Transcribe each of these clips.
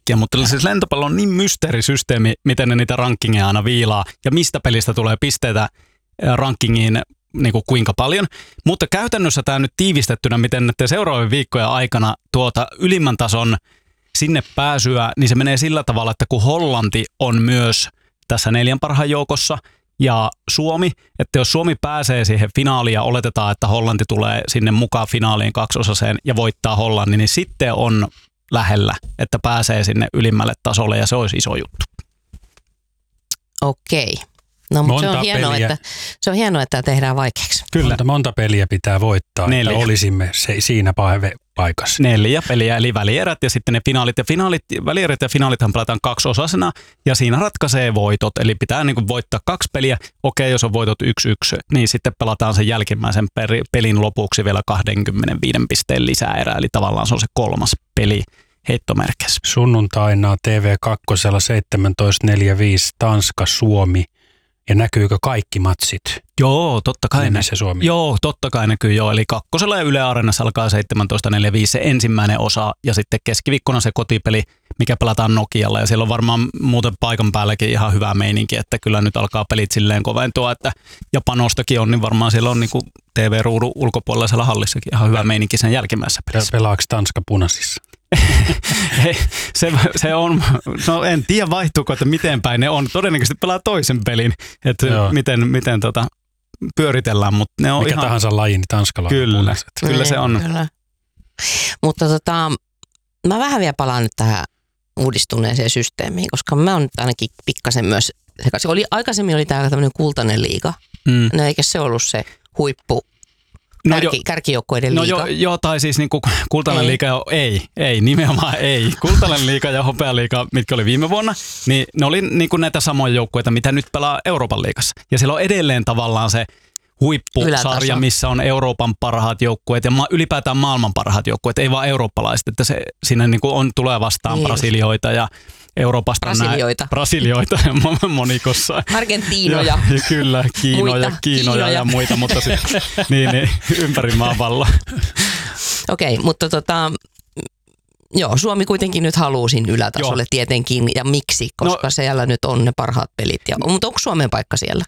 kaikkia, mutta siis lentopallo on niin mysteerisysteemi, miten ne niitä rankingeja aina viilaa ja mistä pelistä tulee pisteitä rankingiin niin kuin kuinka paljon. Mutta käytännössä tämä nyt tiivistettynä, miten seuraavien viikkojen aikana tuota ylimmän tason sinne pääsyä, niin se menee sillä tavalla, että kun Hollanti on myös tässä 4 parhaan joukossa ja Suomi, että jos Suomi pääsee siihen finaaliin ja oletetaan, että Hollanti tulee sinne mukaan finaaliin 2-osaseen ja voittaa Hollannin, niin sitten on lähellä, että pääsee sinne ylimmälle tasolle ja se olisi iso juttu. Okei. No, mutta se on hienoa, että tehdään vaikeaksi. Kyllä. Monta peliä pitää voittaa, 4. että olisimme siinä paikassa. 4 peliä, eli välierät ja sitten ne finaalit. Ja välierät ja finaalithan pelataan 2-osasena ja siinä ratkaisee voitot. Eli pitää niin kuin voittaa 2 peliä. Okei, jos on voitot 1-1, niin sitten pelataan sen jälkimmäisen pelin lopuksi vielä 25 pisteen lisäerä. Eli tavallaan se on se 3. peli heittomerkissä. Sunnuntaina TV2 17.45 Tanska-Suomi. Ja näkyykö kaikki matsit? Joo, totta kai. Suomi. Joo, totta kai näkyy joo. Eli 2. ja Yle Areenassa alkaa 17.45 se ensimmäinen osa ja sitten keskiviikkona se kotipeli, mikä pelataan Nokialla. Ja siellä on varmaan muuten paikan päälläkin ihan hyvä meininki, että kyllä nyt alkaa pelit silleen koventua. Ja panostakin on, niin varmaan siellä on niin kuin TV-ruudun ulkopuolella siellä hallissakin ihan hyvä meininki sen jälkimmäisessä pelissä. Pelaako Tanska punaisissa? se on, no en tiedä vaihtuuko, että miten päin ne on. Todennäköisesti pelaa toisen pelin, että miten pyöritellään, mutta ne on mikä ihan tahansa laji, niin tanskalainen punaiset. Kyllä se on. Kyllä. Mutta mä vähän vielä palaan nyt tähän uudistuneeseen systeemiin, koska mä oon nyt ainakin pikkasen myös sekaisin. Aikaisemmin oli täällä tämmöinen kultainen liiga. No eikä se ollut se huippu kärkijoukkoiden liiga. Joo, tai siis niinku kultainen liiga ei, nimenomaan ei. Kultainen liiga ja hopealiiga, mitkä oli viime vuonna, niin ne oli niinku näitä samoja joukkueita, mitä nyt pelaa Euroopan liigassa. Ja siellä on edelleen tavallaan se huippusarja, missä on Euroopan parhaat joukkueet ja ylipäätään maailman parhaat joukkueet, ei vaan eurooppalaiset, että se siinä niinku tulee vastaan Brasilioita ja Euroopasta Brasilioita monikossa. Argentiinoja. Ja kyllä, Kiinoja ja muita, mutta sitten niin, ympäri maapalloa. Okei, mutta joo, Suomi kuitenkin nyt haluaa sinne ylätasolle tietenkin, ja miksi? Koska siellä nyt on ne parhaat pelit. Mutta onko Suomen paikka siellä?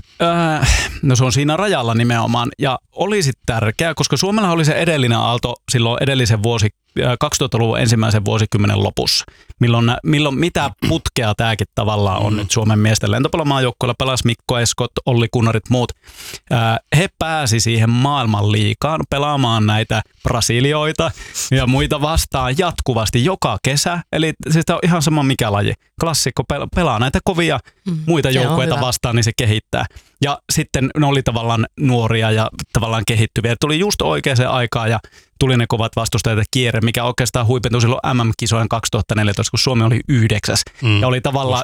No se on siinä rajalla nimenomaan, ja olisi tärkeää, koska Suomella oli se edellinen aalto silloin edellisen 2000-luvun ensimmäisen vuosikymmenen lopussa, milloin mitä putkea tämäkin tavallaan on nyt Suomen miesten lentopallomaajoukkueella, pelasi Mikko Eskot, Olli Kunnarit, muut. He pääsi siihen maailmanliigaan pelaamaan näitä Brasilioita ja muita vastaan jatkuvasti joka kesä, eli siis tämä on ihan sama mikä laji. Klassikko pelaa näitä kovia muita joukkueita vastaan, niin se kehittää. Ja sitten ne oli tavallaan nuoria ja tavallaan kehittyviä. Tuli just oikeaan aikaan ja tuli ne kovat vastustajat kierre, mikä oikeastaan huipentui silloin MM-kisojen 2014, kun Suomi oli 9. Ja oli tavallaan,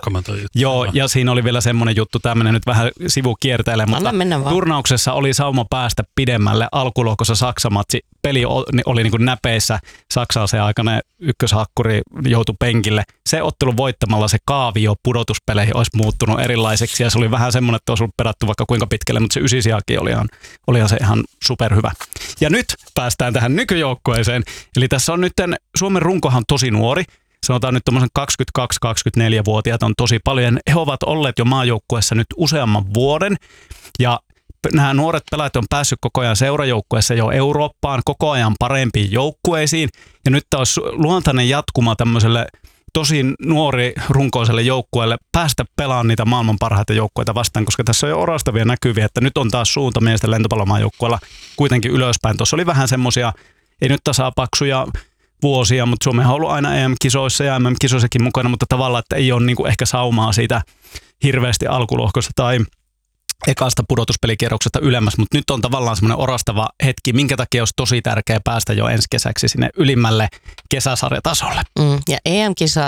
ja siinä oli vielä semmoinen juttu, tämmöinen nyt vähän sivukierteille, mutta turnauksessa oli sauma päästä pidemmälle. Alkulohkossa Saksa-matsi, peli oli niin kuin näpeissä. Saksa se aikainen ykköshakkuri joutui penkille. Se ottelu voittamalla se kaavio pudotuspeleihin olisi muuttunut erilaiseksi, ja se oli vähän semmoinen, että olisi ollut pedattu vaikka kuinka pitkälle, mutta se 9-sijakin olihan se ihan superhyvä. Ja nyt päästään tähän nykyjoukkueeseen. Eli tässä on nyt, Suomen runkohan tosi nuori. Sanotaan nyt tuommoisen 22-24-vuotiaat on tosi paljon. He ovat olleet jo maajoukkueessa nyt useamman vuoden. Ja nämä nuoret pelaajat on päässyt koko ajan seurajoukkueessa jo Eurooppaan, koko ajan parempiin joukkueisiin. Ja nyt olisi luontainen jatkuma tämmöiselle tosi nuori runkoiselle joukkueelle päästä pelaamaan niitä maailman parhaita joukkueita vastaan, koska tässä on jo orastavia näkyviä, että nyt on taas suunta miesten lentopallomaajoukkueella kuitenkin ylöspäin. Tuossa oli vähän semmoisia, ei nyt tasapaksuja vuosia, mutta Suomi on ollut aina EM-kisoissa ja MM-kisoissakin mukana, mutta tavallaan, että ei ole niinku ehkä saumaa siitä hirveästi alkulohkossa tai ekasta pudotuspelikierroksesta ylemmäs, mutta nyt on tavallaan semmoinen orastava hetki, minkä takia olisi tosi tärkeää päästä jo ensi kesäksi sinne ylimmälle kesäsarjatasolle. Ja EM-kisat,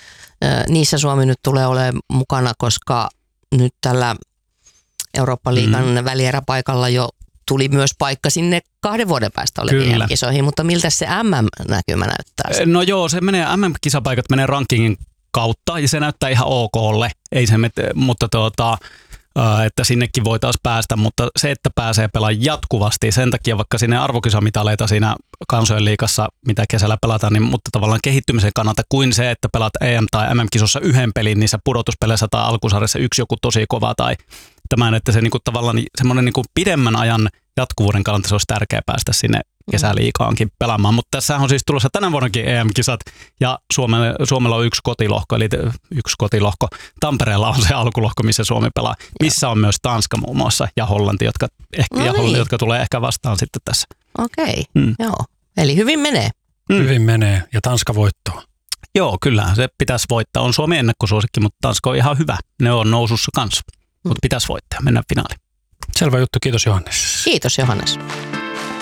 niissä Suomi nyt tulee olemaan mukana, koska nyt tällä Eurooppa-liigan välieräpaikalla jo tuli myös paikka sinne 2 vuoden päästä oleviin EM-kisoihin, mutta miltä se MM-näkymä näyttää? No joo, se menee, MM-kisapaikat menee rankingin kautta ja se näyttää ihan OKlle, ei se, mutta että sinnekin voitaisiin päästä, mutta se, että pääsee pelaamaan jatkuvasti, sen takia vaikka sinne arvokisamitaleita siinä kansojen liigassa, mitä kesällä pelataan, niin, mutta tavallaan kehittymisen kannalta kuin se, että pelaat EM- tai MM-kisossa yhden pelin niissä pudotuspeleissä tai alkusarjassa yksi joku tosi kova tai tämän, että se niinku tavallaan semmoinen niinku pidemmän ajan jatkuvuuden kannalta se olisi tärkeää päästä sinne kesäliigaankin pelaamaan. Mutta tässä on siis tulossa tänä vuonnakin EM-kisat ja Suomella on yksi kotilohko, eli yksi kotilohko. Tampereella on se alkulohko, missä Suomi pelaa, missä on myös Tanska muun muassa ja Hollanti, jotka tulee ehkä vastaan sitten tässä. Okei, joo. Eli hyvin menee. Hyvin menee ja Tanska voittaa. Joo, kyllä se pitäisi voittaa. On Suomi ennakkosuosikki, mutta Tanska on ihan hyvä. Ne on nousussa kanssa, mutta pitäisi voittaa, mennä finaaliin. Selvä juttu, kiitos Johannes. Kiitos Johannes.